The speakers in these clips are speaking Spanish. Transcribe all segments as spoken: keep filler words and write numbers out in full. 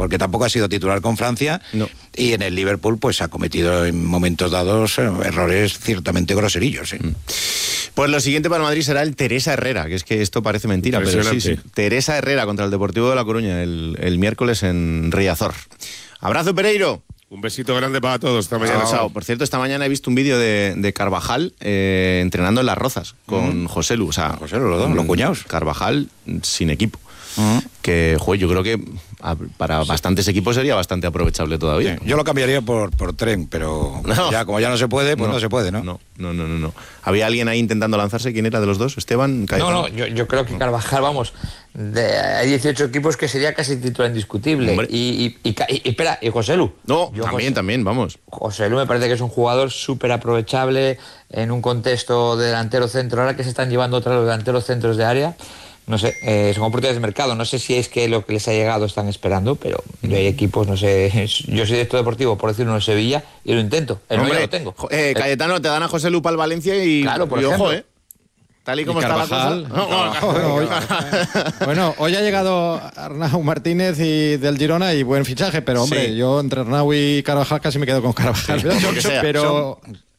porque tampoco ha sido titular con Francia, no. Y en el Liverpool pues ha cometido en momentos dados eh, errores ciertamente groserillos. ¿eh? Mm. Pues lo siguiente para el Madrid será el Teresa Herrera, que es que esto parece mentira, pero sí, sí. Teresa Herrera contra el Deportivo de La Coruña el, el miércoles en Riazor. Abrazo, Pereiro. Un besito grande para todos esta mañana. Chao. Por cierto, esta mañana he visto un vídeo de, de Carvajal eh, entrenando en Las Rozas con mm. José Lu. O sea, José Lu, los dos, los cuñados. Carvajal sin equipo. Mm. Que, joder, yo creo que a, para sí. bastantes equipos sería bastante aprovechable todavía. Sí. Yo lo cambiaría por, por tren, pero no. ya como ya no se puede, pues no, no se puede, ¿no? No, no, no, no, no. ¿Había alguien ahí intentando lanzarse? ¿Quién era de los dos? ¿Esteban? Cayetano? No, no, yo, yo creo que Carvajal, vamos, de, hay dieciocho equipos que sería casi titular indiscutible. Y, y, y, y, y espera, y José Lu. No, yo, también, José, también, vamos. José Lu me parece que es un jugador súper aprovechable en un contexto de delantero centro. Ahora que se están llevando otra los delanteros centros de área. No sé, eh, son oportunidades de mercado. No sé si es que lo que les ha llegado están esperando, pero mm. hay equipos, no sé. Yo soy director deportivo, por decirlo, en Sevilla, y lo intento. El Hombre, no lo tengo. Eh, Cayetano, te dan a José Lupa al Valencia y. Claro, por y ejemplo. Ojo, ¿eh? Tal y como y está la cosa. No, no, no, hoy, bueno, hoy ha llegado Arnau Martínez y del Girona y buen fichaje, pero hombre, sí. yo entre Arnau y Carvajal casi me quedo con Carvajal. Sí, pero.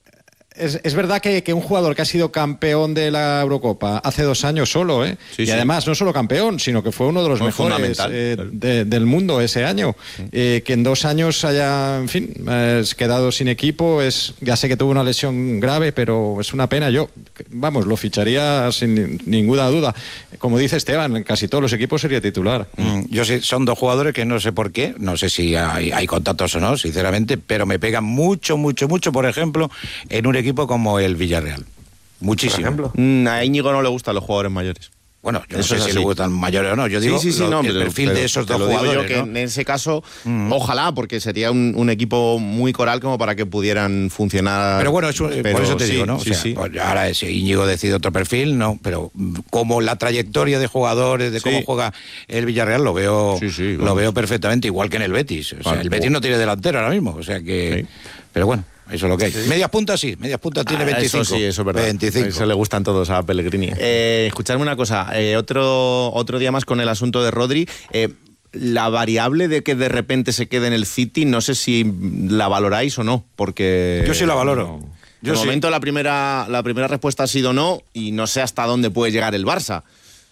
Es, es verdad que, que un jugador que ha sido campeón de la Eurocopa hace dos años solo, ¿eh? Sí, y sí. además no solo campeón, sino que fue uno de los fue mejores eh, de, del mundo ese año. Sí. Eh, que en dos años haya, en fin, eh, quedado sin equipo, es, ya sé que tuvo una lesión grave, pero es una pena. Yo, vamos, lo ficharía sin ninguna duda. Como dice Esteban, en casi todos los equipos sería titular. Mm, yo sé, son dos jugadores que no sé por qué, no sé si hay, hay contactos o no, sinceramente, pero me pegan mucho, mucho, mucho, por ejemplo, en un equipo como el Villarreal. Muchísimo. Mm, a Íñigo no le gustan los jugadores mayores. Bueno, yo no sé si le gustan mayores o no. Yo digo sí, sí, sí, lo, no, el pero, perfil pero, de esos dos lo digo jugadores. Yo que ¿no? en ese caso, mm. ojalá, porque sería un, un equipo muy coral como para que pudieran funcionar. Pero bueno, eso, pero, por eso te sí, digo, ¿no? Sí, o sea, sí. Pues ahora si Íñigo decide otro perfil, no, pero como la trayectoria de jugadores, de cómo sí. juega el Villarreal, lo veo, sí, sí, lo veo perfectamente, igual que en el Betis. O sea, vale. el Betis no tiene delantero ahora mismo, o sea que. Sí. Pero bueno. Eso es lo que hay. Sí. Medias puntas sí, medias puntas tiene ah, veinticinco. Eso sí, eso es verdad. veinticinco. Eso le gustan todos a Pellegrini. Eh, escuchadme una cosa, eh, otro, otro día más con el asunto de Rodri. Eh, la variable de que de repente se quede en el City, no sé si la valoráis o no, porque... Yo sí la valoro. No. Yo de sí. momento la primera, la primera respuesta ha sido no, y no sé hasta dónde puede llegar el Barça.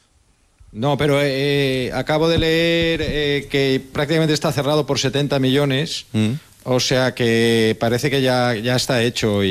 No, pero eh, acabo de leer eh, que prácticamente está cerrado por setenta millones. Mm. O sea que parece que ya, ya está hecho y,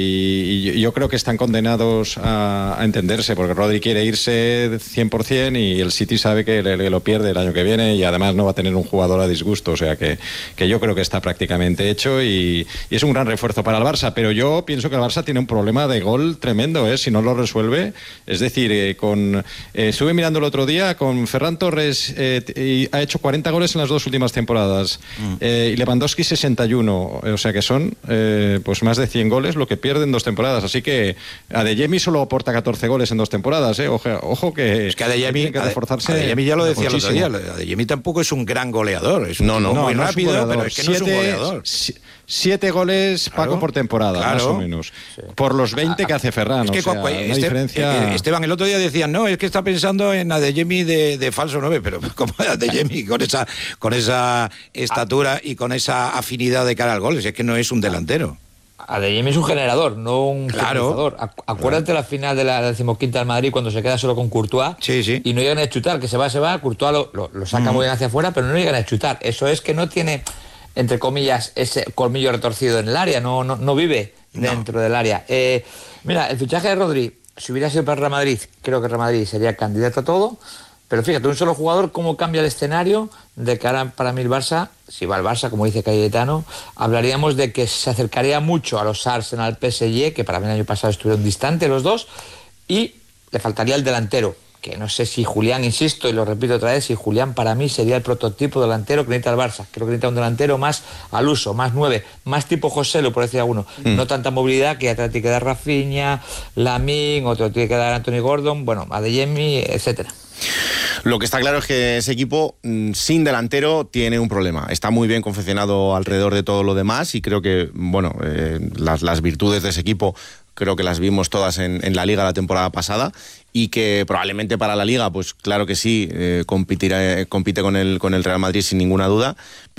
y yo creo que están condenados a, a entenderse, porque Rodri quiere irse cien por ciento y el City sabe que le, le lo pierde el año que viene y además no va a tener un jugador a disgusto. O sea que, que yo creo que está prácticamente hecho y, y es un gran refuerzo para el Barça, pero yo pienso que el Barça tiene un problema de gol tremendo, ¿eh? Si no lo resuelve. Es decir, eh, con eh, estuve mirando el otro día, con Ferran Torres eh, y ha hecho cuarenta goles en las dos últimas temporadas mm. eh, y Lewandowski sesenta y uno. O sea que son eh, pues más de cien goles lo que pierde en dos temporadas. Así que Adeyemi solo aporta catorce goles en dos temporadas. ¿eh? Ojo, ojo que es que Adeyemi tiene que reforzarse. Adeyemi ya lo decía muchísimo. El otro día. Adeyemi tampoco es un gran goleador. Es un no, no, muy no, rápido, no es pero es que siete, no es un goleador. Siete goles, claro, Paco, por temporada, claro, más o menos. Sí. Por los veinte que hace Ferran. Es que, o sea, pues, este, diferencia... Esteban, el otro día decían, no, es que está pensando en Adeyemi de, de falso nueve, pero como Adeyemi con esa, con esa estatura y con esa afinidad de cara al gol, es que no es un delantero. Adeyemi es un generador, no un claro, finalizador. Acuérdate claro. la final de la decimoquinta del Madrid cuando se queda solo con Courtois sí, sí. y no llegan a chutar, que se va, se va, Courtois lo, lo, lo saca mm. muy bien hacia afuera, pero no llegan a chutar. Eso es que no tiene, entre comillas, ese colmillo retorcido en el área, no, no, no vive dentro no. del área. Eh, mira, el fichaje de Rodri, si hubiera sido para el Real Madrid, creo que el Real Madrid sería candidato a todo. Pero fíjate, un solo jugador, cómo cambia el escenario de cara para mí el Barça. Si va al Barça, como dice Cayetano, hablaríamos de que se acercaría mucho a los Arsenal, P S G, que para mí el año pasado estuvieron distantes los dos, y le faltaría el delantero, que no sé si Julián, insisto, y lo repito otra vez, si Julián para mí sería el prototipo delantero que necesita el Barça. Creo que necesita un delantero más al uso, más nueve, más tipo José Lu, por decir alguno. Mm. No tanta movilidad, que ya te tiene que dar Rafinha, Lamine, otro tiene que dar Anthony Gordon, bueno, Adeyemi, etcétera. Lo que está claro es que ese equipo sin delantero tiene un problema. Está muy bien confeccionado alrededor de todo lo demás y creo que, bueno, eh, las, las virtudes de ese equipo creo que las vimos todas en, en la Liga la temporada pasada y que probablemente para la Liga, pues claro que sí, eh, competirá, compite con el, con el Real Madrid sin ninguna duda.